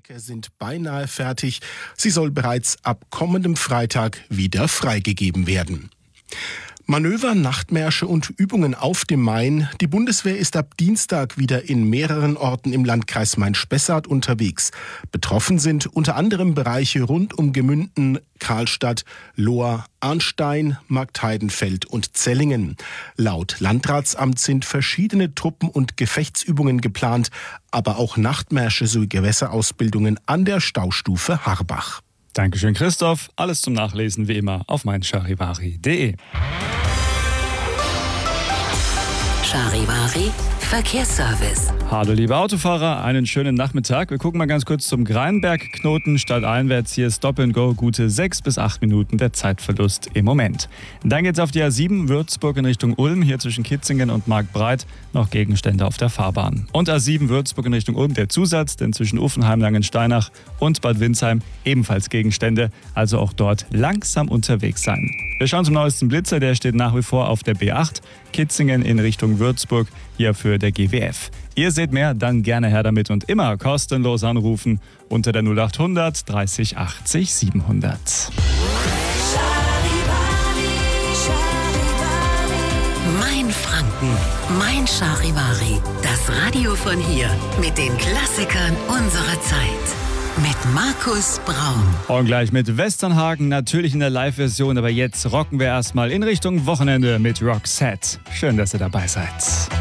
Strecke sind beinahe fertig. Sie soll bereits ab kommendem Freitag wieder freigegeben werden. Manöver, Nachtmärsche und Übungen auf dem Main. Die Bundeswehr ist ab Dienstag wieder in mehreren Orten im Landkreis Main-Spessart unterwegs. Betroffen sind unter anderem Bereiche rund um Gemünden, Karlstadt, Lohr, Arnstein, Marktheidenfeld und Zellingen. Laut Landratsamt sind verschiedene Truppen- und Gefechtsübungen geplant, aber auch Nachtmärsche sowie Gewässerausbildungen an der Staustufe Harbach. Dankeschön, Christoph. Alles zum Nachlesen wie immer auf meincharivari.de. Charivari Verkehrsservice. Hallo liebe Autofahrer, einen schönen Nachmittag. Wir gucken mal ganz kurz zum Greinberg-Knoten stadteinwärts. Hier ist Stop and Go, gute 6 bis 8 Minuten der Zeitverlust im Moment. Dann geht's auf die A7 Würzburg in Richtung Ulm, hier zwischen Kitzingen und Marktbreit noch Gegenstände auf der Fahrbahn. Und A7 Würzburg in Richtung Ulm der Zusatz, denn zwischen Uffenheim, Langensteinach und Bad Windsheim ebenfalls Gegenstände, also auch dort langsam unterwegs sein. Wir schauen zum neuesten Blitzer, der steht nach wie vor auf der B8, Kitzingen in Richtung Würzburg, hier für der GWF. Ihr seht mehr, dann gerne her damit und immer kostenlos anrufen unter der 0800 30 80 700. Mein Franken, mein Charivari. Das Radio von hier mit den Klassikern unserer Zeit. Mit Markus Braun. Und gleich mit Westernhagen, natürlich in der Live-Version, aber jetzt rocken wir erstmal in Richtung Wochenende mit Roxette. Schön, dass ihr dabei seid.